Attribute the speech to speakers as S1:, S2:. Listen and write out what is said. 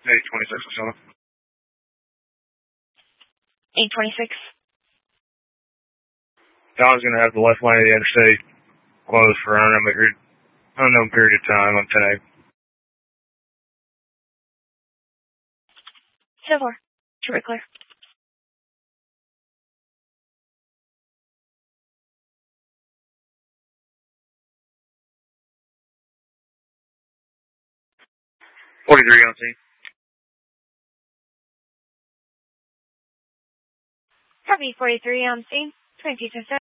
S1: 826 Osceola.
S2: 826.
S1: Don's going to have the left lane of the interstate closed for an unknown period of time on 10A.
S2: 7-4. Traffic clear.
S1: .43 on scene.
S2: Copy 43 on scene. 22